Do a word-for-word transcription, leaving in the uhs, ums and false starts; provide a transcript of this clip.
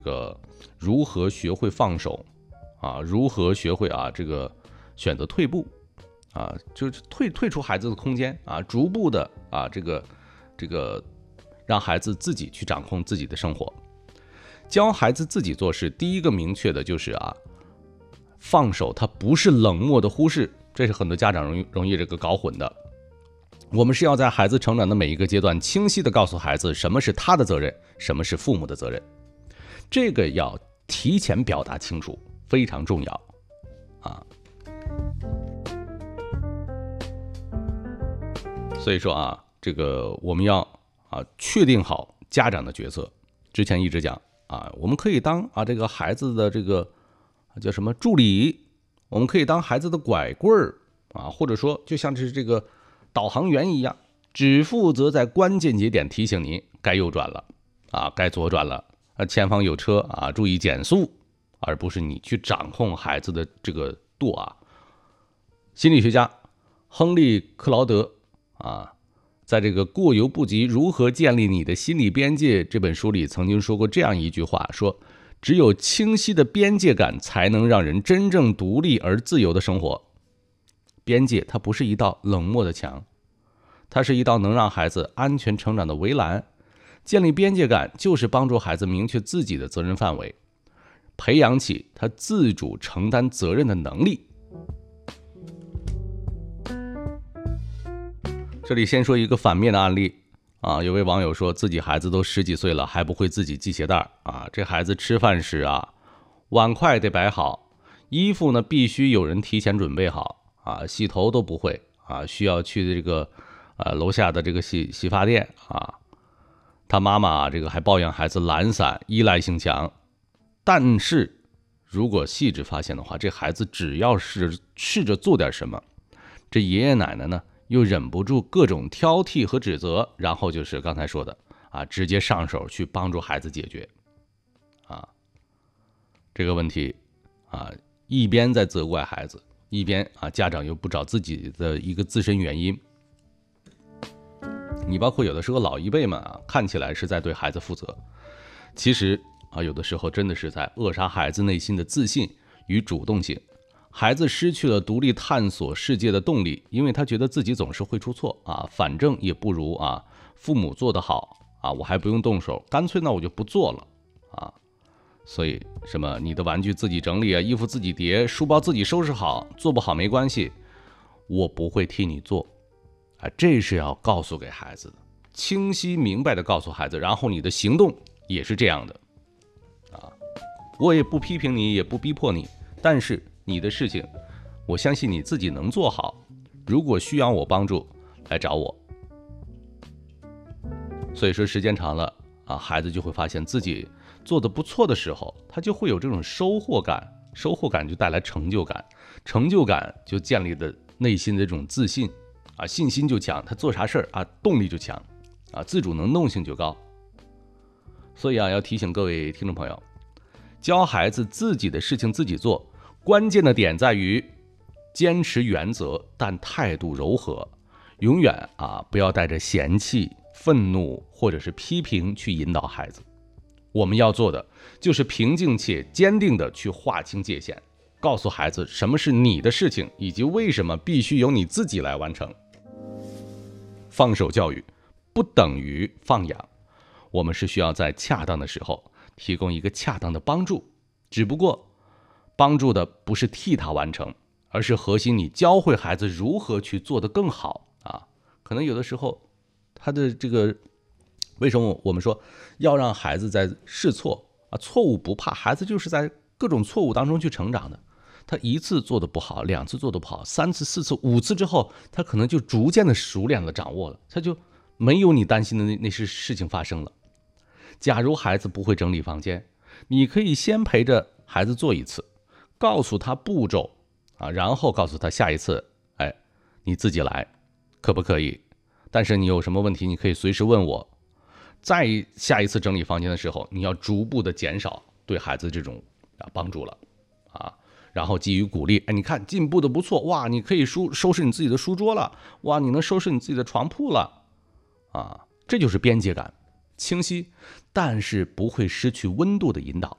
个如何学会放手啊，如何学会啊这个选择退步啊，就是退退出孩子的空间啊，逐步的啊这个这个让孩子自己去掌控自己的生活。教孩子自己做事，第一个明确的就是啊，放手，它不是冷漠的忽视，这是很多家长容易容易这个搞混的。我们是要在孩子成长的每一个阶段，清晰的告诉孩子什么是他的责任，什么是父母的责任，这个要提前表达清楚，非常重要啊。所以说啊，这个我们要啊确定好家长的角色。之前一直讲啊，我们可以当啊这个孩子的这个叫什么助理，我们可以当孩子的拐棍儿啊，或者说就像是这个导航员一样，只负责在关键节点提醒您该右转了啊，该左转了啊，前方有车啊，注意减速，而不是你去掌控孩子的这个舵啊。心理学家亨利·克劳德啊，在这个《过犹不及：如何建立你的心理边界》这本书里曾经说过这样一句话，说只有清晰的边界感才能让人真正独立而自由的生活。边界它不是一道冷漠的墙，它是一道能让孩子安全成长的围栏。建立边界感就是帮助孩子明确自己的责任范围，培养起他自主承担责任的能力。这里先说一个反面的案例啊，有位网友说自己孩子都十几岁了还不会自己系鞋带啊，这孩子吃饭时啊，碗筷得摆好，衣服呢必须有人提前准备好啊，洗头都不会啊，需要去这个呃楼下的这个洗洗发店啊。他妈妈啊，这个还抱怨孩子懒散、依赖性强，但是如果细致发现的话，这孩子只要是试着做点什么，这爷爷奶奶呢又忍不住各种挑剔和指责，然后就是刚才说的啊，直接上手去帮助孩子解决啊这个问题啊，一边在责怪孩子，一边啊家长又不找自己的一个自身原因。你包括有的时候老一辈们啊，看起来是在对孩子负责，其实啊有的时候真的是在扼杀孩子内心的自信与主动性。孩子失去了独立探索世界的动力，因为他觉得自己总是会出错啊，反正也不如啊父母做得好啊，我还不用动手，干脆那我就不做了啊。所以什么你的玩具自己整理啊，衣服自己叠，书包自己收拾好，做不好没关系，我不会替你做啊，这是要告诉给孩子的，清晰明白的告诉孩子，然后你的行动也是这样的啊。我也不批评你，也不逼迫你，但是你的事情，我相信你自己能做好。如果需要我帮助，来找我。所以说，时间长了啊，孩子就会发现自己做得不错的时候，他就会有这种收获感，收获感就带来成就感，成就感就建立的内心的这种自信啊，信心就强，他做啥事儿啊，动力就强啊，自主能动性就高。所以啊，要提醒各位听众朋友，教孩子自己的事情自己做。关键的点在于坚持原则，但态度柔和，永远啊不要带着嫌弃、愤怒或者是批评去引导孩子。我们要做的就是平静且坚定的去划清界限，告诉孩子什么是你的事情，以及为什么必须由你自己来完成。放手教育不等于放养，我们是需要在恰当的时候提供一个恰当的帮助，只不过帮助的不是替他完成，而是核心你教会孩子如何去做得更好啊。可能有的时候他的这个，为什么我们说要让孩子在试错啊，错误不怕，孩子就是在各种错误当中去成长的。他一次做得不好，两次做得不好，三次、四次、五次之后，他可能就逐渐的熟练了，掌握了，他就没有你担心的那那些事情发生了。假如孩子不会整理房间，你可以先陪着孩子做一次，告诉他步骤啊，然后告诉他下一次，哎，你自己来，可不可以？但是你有什么问题，你可以随时问我。再下一次整理房间的时候，你要逐步的减少对孩子这种啊帮助了啊，然后给予鼓励。哎，你看进步的不错，哇，你可以收收拾你自己的书桌了，哇，你能收拾你自己的床铺了啊，这就是边界感。 清晰，但是不会失去温度的引导。